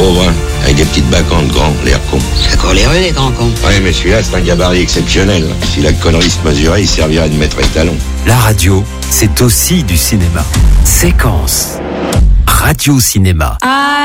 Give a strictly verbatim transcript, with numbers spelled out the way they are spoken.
pauvre, hein, avec des petites bacantes grands, l'air con. Ça court les rues, les grands cons. Ouais, mais celui-là, c'est un gabarit exceptionnel. Si la connerie se mesurait, il servirait de maître étalon. La radio, c'est aussi du cinéma. Séquence. Radio Cinéma. I